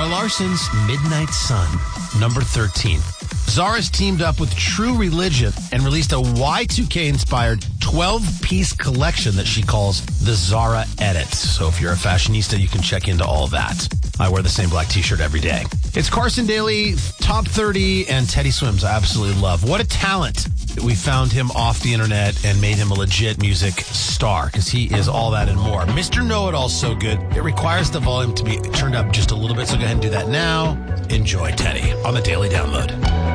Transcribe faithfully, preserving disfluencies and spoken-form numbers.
Zara Larson's Midnight Sun, number thirteen. Zara's teamed up with True Religion and released a Y two K-inspired twelve-piece collection that she calls the Zara Edit. So if you're a fashionista, you can check into all that. I wear the same black t-shirt every day. It's Carson Daly, Top thirty, and Teddy Swims. I absolutely love. What a talent. We found him off the internet and made him a legit music star because he is all that and more. Mister Know-It-All's so good. It requires the volume to be turned up just a little bit, so go ahead and do that now. Enjoy Teddy on the Daily Download.